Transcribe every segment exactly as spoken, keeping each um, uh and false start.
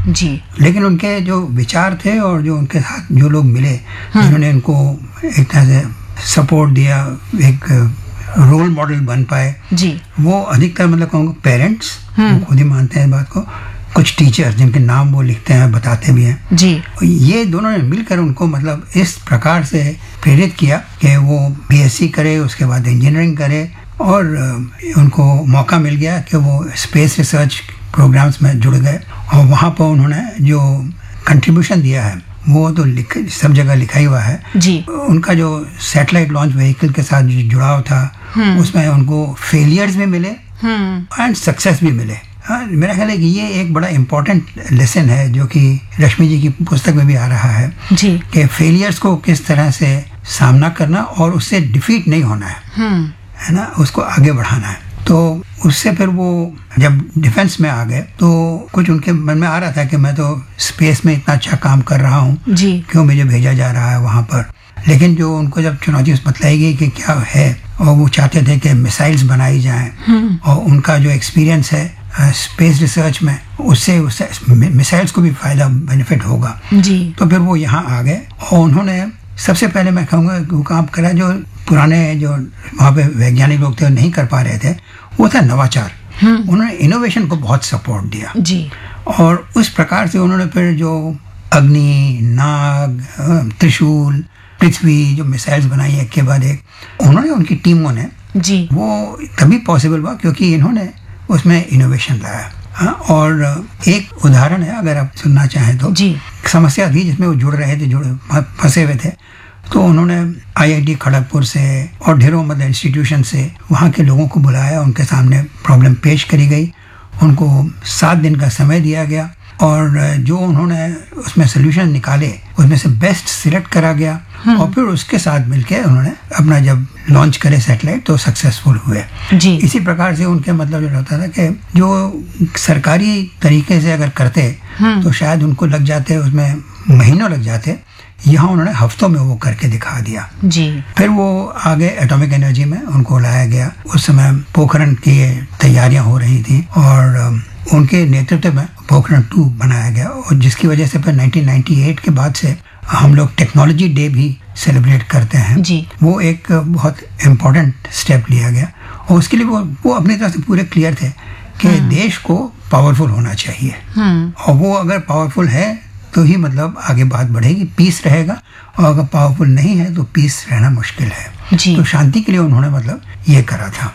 जी। लेकिन उनके जो विचार थे और जो उनके साथ जो लोग मिले जिन्होंने इनको एक तरह से सपोर्ट दिया, एक रोल मॉडल बन पाए जी, वो अधिकतर मतलब कहूँगा पेरेंट्स खुद ही मानते हैं बात को, कुछ टीचर्स जिनके नाम वो लिखते हैं, बताते भी हैं जी। ये दोनों ने मिलकर उनको मतलब इस प्रकार से प्रेरित किया कि वो बीएससी करे, उसके बाद इंजीनियरिंग करे, और उनको मौका मिल गया कि वो स्पेस रिसर्च प्रोग्राम्स में जुड़ गए। और वहाँ पर उन्होंने जो कंट्रीब्यूशन दिया है वो तो लिख सब जगह लिखा ही हुआ है जी। उनका जो सैटेलाइट लॉन्च व्हीकल के साथ जो जुड़ाव था उसमें उनको फेलियर्स भी मिले एंड सक्सेस भी मिले। हाँ, मेरा ख्याल है कि ये एक बड़ा इम्पोर्टेंट लेसन है जो कि रश्मि जी की पुस्तक में भी आ रहा है जी, कि फेलियर्स को किस तरह से सामना करना और उससे डिफीट नहीं होना है, है ना, उसको आगे बढ़ाना है। तो उससे फिर वो जब डिफेंस में आ गए तो कुछ उनके मन में आ रहा था कि मैं तो स्पेस में इतना अच्छा काम कर रहा हूँ, क्यों मुझे भेजा जा रहा है वहाँ पर। लेकिन जो उनको जब चुनौती बतलाई गई कि क्या है, और वो चाहते थे कि मिसाइल्स बनाई जाएं, और उनका जो एक्सपीरियंस है स्पेस रिसर्च में उससे उससे मिसाइल्स को भी फायदा बेनिफिट होगा जी। तो फिर वो यहाँ आ गए और उन्होंने सबसे पहले मैं कहूँगा वो काम करा जो पुराने जो वहाँ पे वैज्ञानिक लोग थे नहीं कर पा रहे थे, वो था नवाचार। उन्होंने इनोवेशन को बहुत सपोर्ट दिया जी। और उस प्रकार से उन्होंने फिर जो अग्नि, नाग, त्रिशूल, पृथ्वी जो मिसाइल्स बनाई एक के बाद एक, उन्होंने उनकी टीमों ने जी, वो तभी पॉसिबल हुआ क्योंकि इन्होंने उसमें इनोवेशन लाया। हाँ, और एक उदाहरण है अगर आप सुनना चाहें तो जी। समस्या थी जिसमें वो जुड़ रहे थे, जुड़े फंसे हुए थे, तो उन्होंने आईआईटी खड़गपुर से और ढेरों मतलब इंस्टीट्यूशन से वहाँ के लोगों को बुलाया, उनके सामने प्रॉब्लम पेश करी गई, उनको सात दिन का समय दिया गया और जो उन्होंने उसमें सोल्यूशन निकाले उसमें से बेस्ट सिलेक्ट करा गया और फिर उसके साथ मिलके उन्होंने अपना जब लॉन्च करे सैटेलाइट तो सक्सेसफुल हुए जी। इसी प्रकार से उनके मतलब जो होता था कि जो सरकारी तरीके से अगर करते तो शायद उनको लग जाते, उसमें महीनों लग जाते, यहाँ उन्होंने हफ्तों में वो करके दिखा दिया जी। फिर वो आगे एटॉमिक एनर्जी में उनको लाया गया। उस समय पोखरण की तैयारियां हो रही थी और उनके नेतृत्व में पोखरण टू बनाया गया और जिसकी वजह से फिर नाइनटीन नाइंटी एट के बाद से हम लोग टेक्नोलॉजी डे भी सेलिब्रेट करते हैं जी। वो एक बहुत इम्पोर्टेंट स्टेप लिया गया और उसके लिए वो वो अपनी तरफ से पूरे क्लियर थे कि देश को पावरफुल होना चाहिए और वो अगर पावरफुल है तो ही मतलब आगे बात बढ़ेगी, पीस रहेगा, और अगर पावरफुल नहीं है तो पीस रहना मुश्किल है जी। तो शांति के लिए उन्होंने मतलब ये करा था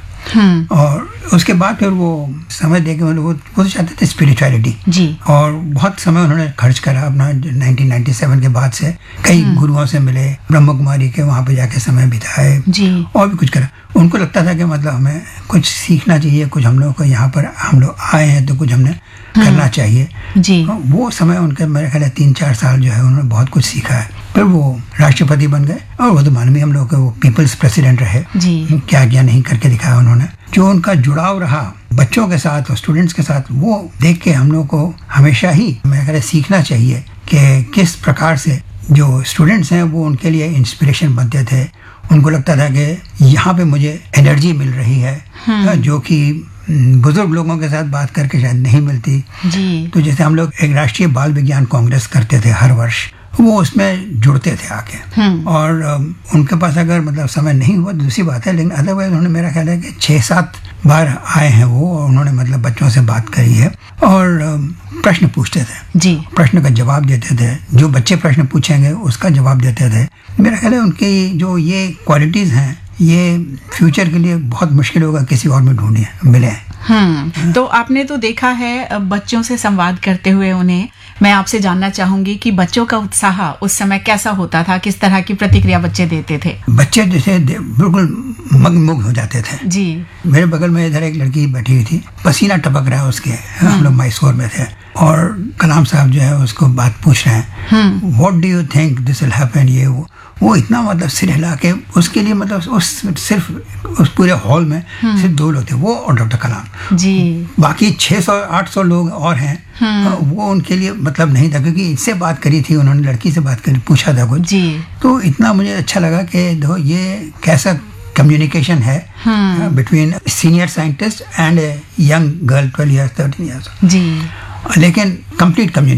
और उसके बाद फिर वो समय देके मतलब वो वो चाहते थे स्पिरिचुअलिटी जी। और बहुत समय उन्होंने खर्च करा अपना नाइनटीन नाइंटी सेवन के बाद से, कई गुरुओं से मिले, ब्रह्म कुमारी के वहाँ पे जाके समय बिताए और भी कुछ करा। उनको लगता था कि मतलब हमें कुछ सीखना चाहिए, कुछ हम लोग को यहाँ पर हम लोग आए हैं तो कुछ हमने करना चाहिए जी। वो समय उनके मेरे ख्याल तीन चार साल जो है उन्होंने बहुत कुछ सीखा है। फिर वो राष्ट्रपति बन गए और वो तो मालूम ही हम लोग के वो पीपल्स प्रेसिडेंट रहे जी। क्या क्या नहीं करके दिखाया उन्होंने। जो उनका जुड़ाव रहा बच्चों के साथ और स्टूडेंट्स के साथ, वो देख के हम लोग को हमेशा ही मेरे ख्याल सीखना चाहिए कि किस प्रकार से जो स्टूडेंट्स हैं वो उनके लिए इंस्पिरेशन बनते थे। उनको लगता था कि यहाँ पे मुझे एनर्जी मिल रही है जो कि बुजुर्ग लोगों के साथ बात करके शायद नहीं मिलती जी। तो जैसे हम लोग एक राष्ट्रीय बाल विज्ञान कांग्रेस करते थे हर वर्ष, वो उसमें जुड़ते थे आके और उनके पास अगर मतलब समय नहीं हुआ दूसरी बात है, लेकिन अदरवाइज उन्होंने मेरा ख्याल है कि छः सात बार आए हैं वो और उन्होंने मतलब बच्चों से बात करी है और प्रश्न पूछते थे जी। प्रश्न का जवाब देते थे, जो बच्चे प्रश्न पूछेंगे उसका जवाब देते थे। मेरा ख्याल है उनकी जो ये क्वालिटीज़ हैं ये फ्यूचर के लिए बहुत मुश्किल होगा किसी और में ढूंढे मिले। हम्म तो आपने तो देखा है बच्चों से संवाद करते हुए उन्हें, मैं आपसे जानना चाहूंगी कि बच्चों का उत्साह उस समय कैसा होता था, किस तरह की प्रतिक्रिया बच्चे देते थे? बच्चे जैसे बिल्कुल मगमुग्ध हो जाते थे जी। मेरे बगल में इधर एक लड़की बैठी हुई थी, पसीना टपक रहा है उसके, हम लोग मैसूर में थे और कलाम साहब जो है उसको बात पूछ रहे हैं, what do you think this will happen, ये वो वो इतना मतलब सिर हिला के उसके लिए मतलब उस सिर्फ उस पूरे हॉल में सिर्फ दो लोग थे, वो और डॉक्टर कलाम जी। बाकी छह सौ आठ सौ लोग और हैं, वो उनके लिए मतलब नहीं था क्योंकि इससे बात करी थी उन्होंने, लड़की से बात करी, पूछा था कुछ जी। तो इतना मुझे अच्छा लगा कि देखो ये कैसा कम्युनिकेशन है between senior scientist and young girl twelve years thirteen years जी। लेकिन कंप्लीट कम्युनिकेशन